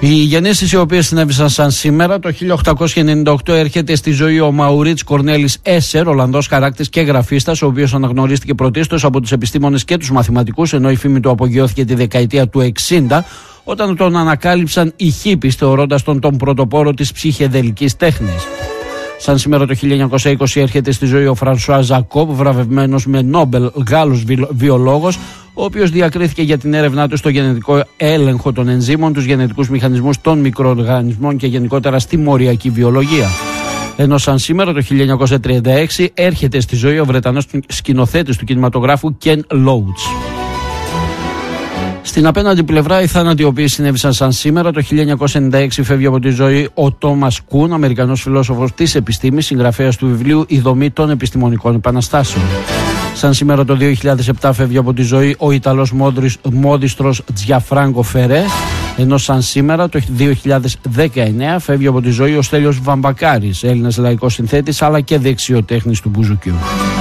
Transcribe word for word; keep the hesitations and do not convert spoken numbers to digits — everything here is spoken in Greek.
Οι γεννήσεις οι οποίες συνέβησαν σαν σήμερα, το χίλια οκτακόσια ενενήντα οκτώ έρχεται στη ζωή ο Μαουρίτς Κορνέλης Έσερ, Ολλανδός χαράκτης και γραφίστας, ο οποίος αναγνωρίστηκε πρωτίστως από τους επιστήμονες και τους μαθηματικούς, ενώ η φήμη του απογειώθηκε τη δεκαετία του εξήντα, όταν τον ανακάλυψαν οι χίπις, θεωρώντας τον τον πρωτοπόρο της ψυχεδελικής τέχνης. Σαν σήμερα το χίλια εννιακόσια είκοσι έρχεται στη ζωή ο Φρανσουά Ζακόμπ, βραβευμένος με Νόμπελ, Γάλλος βιολόγος, ο οποίος διακρίθηκε για την έρευνά του στο γενετικό έλεγχο των ενζύμων, τους γενετικούς μηχανισμούς των μικροοργανισμών και γενικότερα στη μοριακή βιολογία. Ενώ σαν σήμερα το χίλια εννιακόσια τριάντα έξι έρχεται στη ζωή ο Βρετανός σκηνοθέτης του κινηματογράφου Κεν Λόουτς. Στην απέναντι πλευρά, οι θάνατοι οι οποίοι συνέβησαν σαν σήμερα, το χίλια εννιακόσια ενενήντα έξι φεύγει από τη ζωή ο Τόμας Κουν, Αμερικανός φιλόσοφος της επιστήμης, συγγραφέας του βιβλίου «Η δομή των επιστημονικών επαναστάσεων». Σαν σήμερα το δύο χιλιάδες επτά φεύγει από τη ζωή ο Ιταλός μόδιστρος Τζιαφράγκο Φερέ, ενώ σαν σήμερα το δύο χιλιάδες δεκαεννέα φεύγει από τη ζωή ο Στέλιος Βαμβακάρης, Έλληνας λαϊκός συνθέτης αλλά και δεξιοτέχνης του μπουζουκιού.